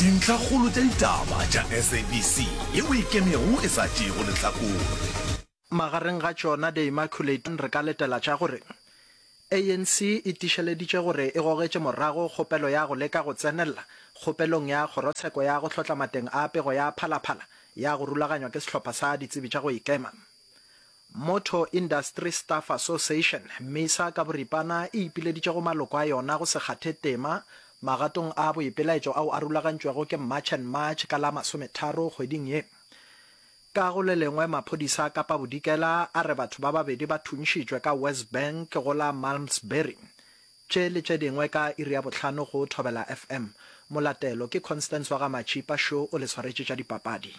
dintlhakgolo tša ditaba tša SABC yeo ikemego e sa tšego lehlakore. Magareng ga tšona The Immaculate re ka letela tša gore ANC e tišeleditše gore e gogetše morago kgopelo ya go leka go tsenella kgopelong ya kgorotsheko ya go hlotla mateng a pego ya phalaphala ya go rulaganywa ke sehlopha sa ditsebi tša go ikema. Motor Industry Staff Association MISA ka boripana e ipileditše go maloko a yona go se kgathe tema magatong a boipelaetšo ao a rulagantšwego ke March and March ka la 30 kgweding ye. Ka go le lengwe maphodisa ka Pabodikela a re batho ba babedi ba thuntšitšwe ka West Bank go la Malmesbury. Tše le tše dingwe ka iri ya bohlano go Thobela FM. Molatelo ke Constance wa ga Machipa show o le swaretše tša dipapadi.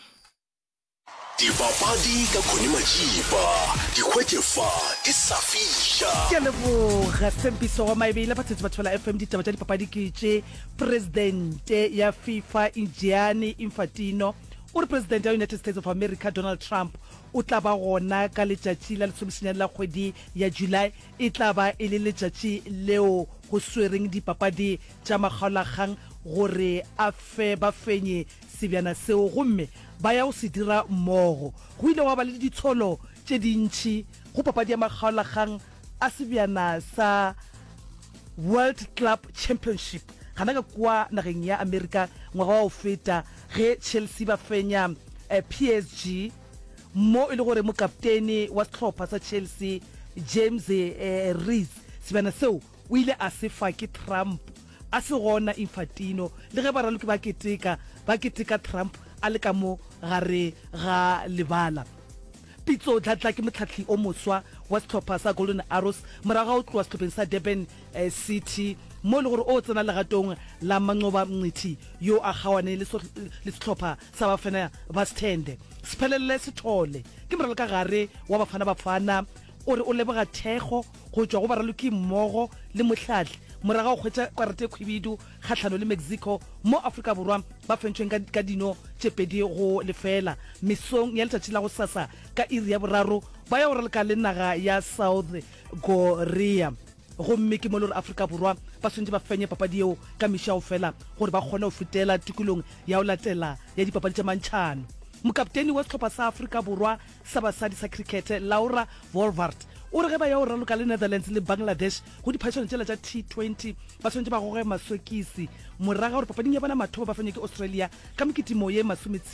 Dipapadi ka Khoni Machipa, dikgwetšefa di sa fiša. Ke leboga Sempiso wa maebele batsetsi ba Thobela FM ditaba tša dipapadi ke tše presidente ya FIFA Gianni Infantino o re president ya United States of America Donald Trump o tla ba gona ka letšatši la 19 la kgwedi ya July e tla ba e le letšatši leo go swereng dipapadi tša makgaolakgang gore a fe ba fenye sebjana seo gomme ba ya go se dira mmogo go ile wa ba le ditsholo tše dintši go papadi ya makgaolakgang a sebjana sa World Club Championship gana ka kwa nageng ya America ngwaga wa go feta ge Chelsea ba fenya PSG mo e le gore mokaptene wa sehlopha sa Chelsea James Rees sebjana seo o ile a se fa ke Trump a se gona Infantino le ge ba raloke ba keteka Trump a le ka mo gare ga lebala. Pitso tlatla ke motlhatlhi o moswa wa sehlopha sa Golden Arrows morago o tloa sehlopeng sa Durban City mo le gore o tsena legatong la Mancoba Mngcithi yo a gawane le sehlopha sa Bafana ba Stende sephelele sethole ke moralo ka gare wa Bafana o re o leboga thego go tšwa go baraloki mmogo le motlhatlhi morago go hwetša kwarate khwibidu kgahlano le Mexico mo Afrika Borwa ba fentšweng ka dino tšepedi go lefela mesong ya letšatši la go sasa ka iri ya boraro ba ya go raleka le naga ya South Korea gomme ke mo le gore Afrika Borwa ba swantse ba fenye papadi eo ka mešao fela gore ba kgone go fetela tikolong ya go latela ya dipapadi tša mantšhano. Mokapteni wa sehlopha sa Afrika Borwa sa basadi sa cricket Laura Wolvaert o re ge ba ya go raloka le Netherlands le Bangladesh go diphadišano tšela tša T20 ba swantse ba goge maswekisi moraga gore papading ya bona mathomo ba fenya ke Australia ka meketimo ye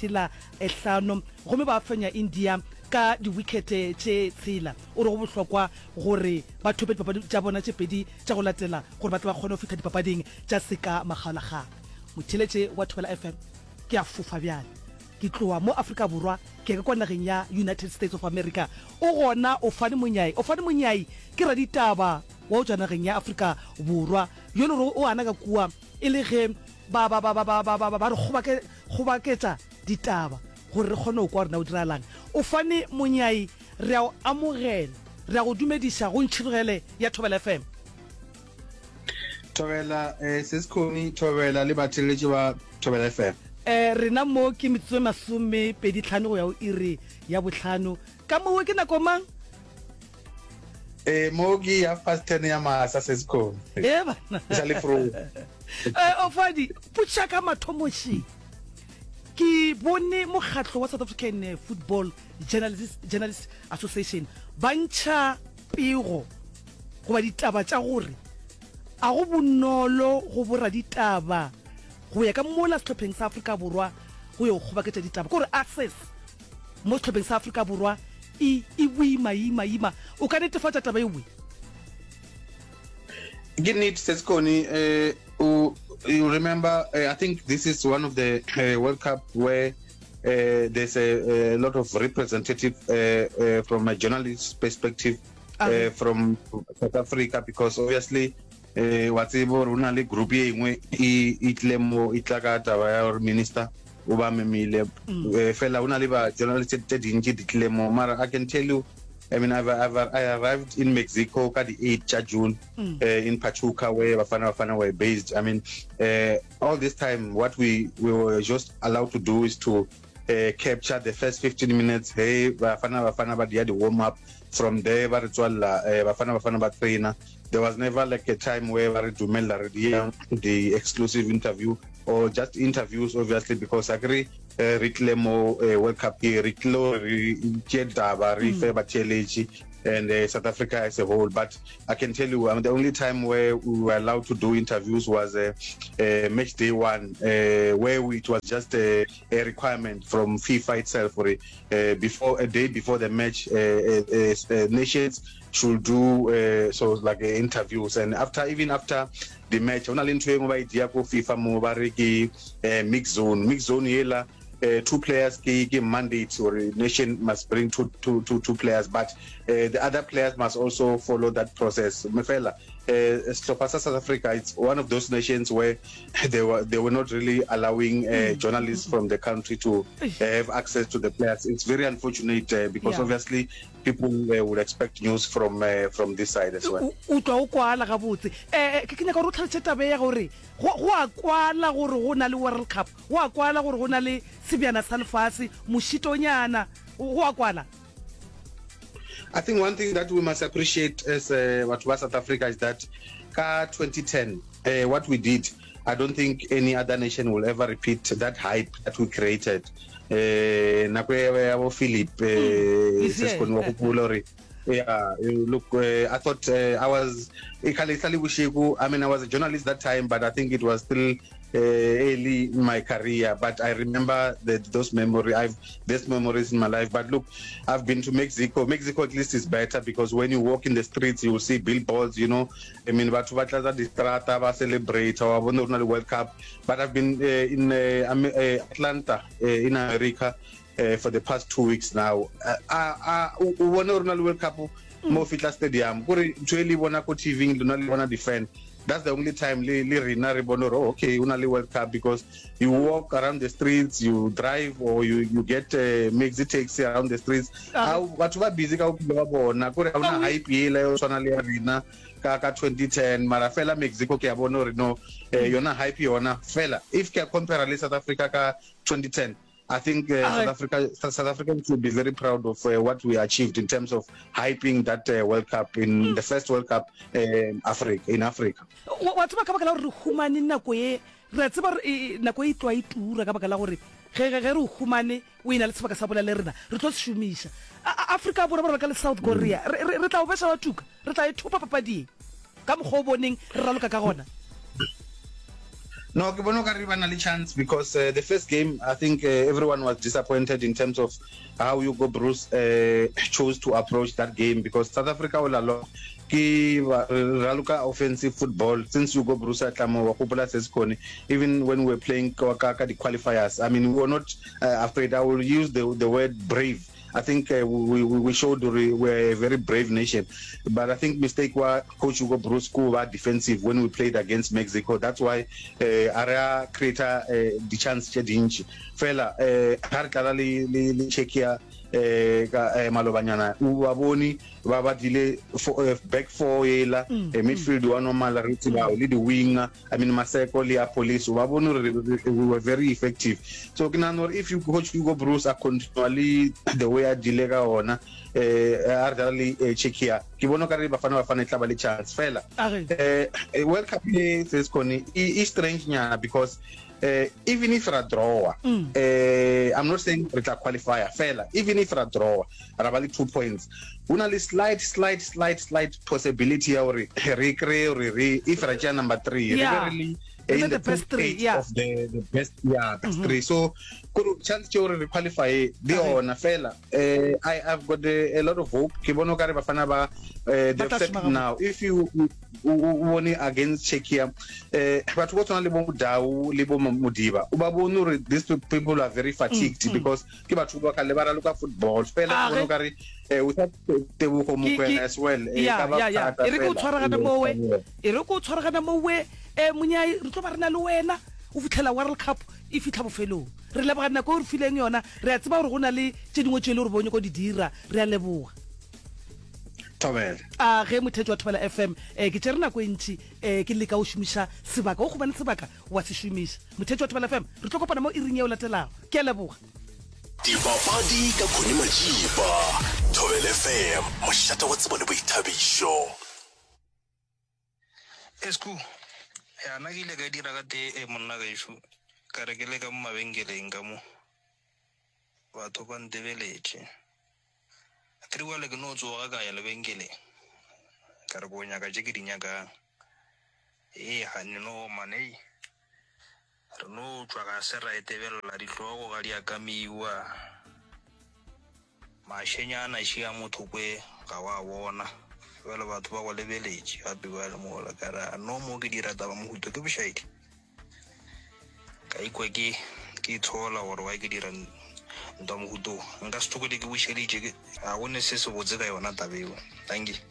15 gomme ba fenya India ka di-wicket tše tshela o re go bohlokwa gore ba thope dipapadi tša bona tše pedi tša go latela gore batho ba kgone go fitha dipapading tša seka makgaolakgang. Motheletše wa Thobela FM ke a fofa bjale ke tloa mo Afrika Borwa ke ka kwa nageng ya United States of America o gona o fane monyai ke ra ditaba wa o tšwa nageng ya Afrika Borwa yo le o ana ka kua e le ge ba re gobaketša ditaba gore re kgone go kwa rena o diralang o fane monyai re a o amogela re a go dumediša go ntšhirogele ya Thobela FM. Thobela Seskhoni Thobela le batheletši ba Thobela FM. Rena mo ke metsotso 25 go ya o iri ya bohlano ka mo ke nako mang mo ke ya past 10 ya masa Seskhoni bana sa le pro o fadi putša ka mathomoši ke bone mokgatlo wa South African Football Journalists Association ba ntšha pego go ba ditaba tša gore a go bonolo go bora ditaba go ya ka mola sehlopeng sa Afrika Borwa go yo go baketša ditaba gore access mo sehlopeng sa Afrika Borwa e boima o ka netefatša taba ewe ke need Seskhoni you remember I think this is one of the World Cup where there's a lot of representative from a journalist perspective from South Africa because obviously wa tsebo rona le group ye engwe e tlemo e tla ka taba ya minister o ba memile fela una le ba journalist tse dintsi di tlemo mara I can tell you I mean I arrived in Mexico ka di 8 June in Pachuca where Bafana were based. I mean all this time what we were just allowed to do is to capture the first 15 minutes. Hey Bafana ba di the warm up from there ba re tswalla Bafana ba trainer. There was never like a time where ba re dumella the exclusive interview or just interviews, obviously, because I agree. Reclamo World Cup here, and South Africa as a whole. But I can tell you, the only time where we were allowed to do interviews was match day one, where it was just a requirement from FIFA itself for a day before the match, nations should do so like interviews, and even after the match, only into FIFA mix zone yela. 2 players give mandate, or a nation must bring two players, but the other players must also follow that process. South Africa, it's one of those nations where they were not really allowing journalists from the country to have access to the players. It's very unfortunate because obviously people would expect news from this side as well. World Cup I think one thing that we must appreciate as what was South Africa is that 2010, what we did, I don't think any other nation will ever repeat that hype that we created. Yeah, look, I thought I was a journalist that time, but I think it was still early in my career. But I remember those memories. There's memories in my life. But look, I've been to Mexico. Mexico at least is better because when you walk in the streets, you will see billboards. You know, I mean, celebrate our World Cup. But I've been in Atlanta, in America. For the past 2 weeks now. World Cup mo fitla stadium. Really wanna go TV, don't wanna defend. That's the only time okay, World Cup, because you walk around the streets, you drive, or you get Mexi taxi around the streets. What busy ka hype arena ka 2010 marafela Mexico ke abono reno yona hype yona fela. If ke compare South Africa ka 2010, I think South Africans should be very proud of what we achieved in terms of hyping that World Cup, in the first World Cup in Africa. What about the humani nakoye? Ratsabar nakoye twa ka baka la gore ge humane o ina le sebaka sa bola le rena re tlo shumisha Africa bona ka le South Korea re tla o besa wa tuka re tla e thupa papadi ka mogoboneng re raloka ka gona. No, a chance because the first game, I think everyone was disappointed in terms of how Hugo Bruce chose to approach that game, because South Africa will allow offensive football since Hugo Bruce even when we were playing the qualifiers. I mean, we were not afraid. I will use the word brave. I think we showed we're a very brave nation, but I think mistake was Coach Hugo Bruce were defensive when we played against Mexico. That's why area creator the chance chedinchi fela harkalali Czechia malobanyana ubaboni baba dile back four yela midfield wa normal riti ba lead winger. I mean Maseko le police ubaboni we were very effective. So if you Coach Hugo Bruce are continually the way a dilega ona ardali Czechia ke bona ka re bafana tla ba le chance fela World Cup is koni is strange nyana because even if a draw, I'm not saying it's a qualifier, fella. Even if a draw, probably 2 points. Only slight possibility or if Raja number 3, really in the best 3 of the best best 3. So chance to qualify the on fella. I've got a lot of hope. Kibono kare bafana ba now. If you won against Czechia, but what only libo mudiba. Ubabonu, these people are very fatigued because kibatuba kalebara look at football. Fella bono kare without tebuko mukwe as well. Iriko tshwaragana mowe munyai re tlo ba rena le wena o fitlhela World Cup e fitlha bofelo re lebagana go re fileng yona re a tseba gore gona le tsedingwe tshele re bonye go di dira re a leboga Thobela ge mothetsi wa Thobela FM ke tsere nako ntsi ke le ka o shumisha sebaka o go bana sebaka wa se shumisha mothetsi wa Thobela FM re tlo kopana mo iring e o latelago ke a leboga Dipapadi ka Khone Majiba Thobela FM moshata wa tsebo le boithabišo It's cool. ya na ke ile ka dira ka te monna ga ishu ka re ke le ka mo mabenkeleng ka mo batho ba ntebeletse ke wa le ke no tsoga ka ya lebenkeleng ka re bonya ka je ke dinyaka ha no manei re no tswa ka sera etebella dihlogo ga di akamiwa mashenyana shi ya motho kwe ga wa bona wala batho ba go lebeletse gape ba le mo la kara no mo ke dira taba mo huto ke boshaidi ka ikwa ke thola gore wa ke dira ndo mo huto nka se tokole ke bosheletse ke a gone se se botse ka yona tabeo thank you.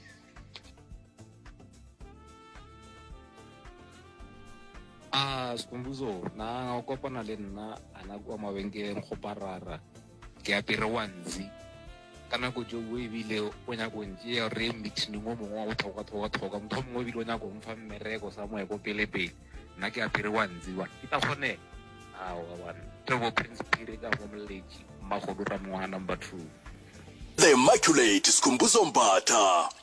Sikhumbuzo na kopana le nna ana kwa mabenkeleng go parara ke apere wanzi kana go jo o ebile o nya go ntse ya re meeting mo mongwe wa thoka motho mongwe ebile o nya go mfa mmereko sa moe go pele nna ke apere wanzi wa ke ta gone wa Trevor Prince Pire ka mo mleki mmagodura mngwa number 2 The Immaculate Sikhumbuzo Mbatha.